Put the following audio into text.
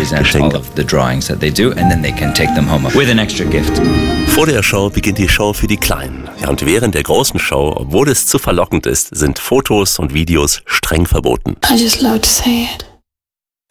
Geschenke. Vor der Show beginnt die Show für die Kleinen. Ja, und während der großen Show, obwohl es zu verlockend ist, sind Fotos und Videos streng verboten. I just love to say it.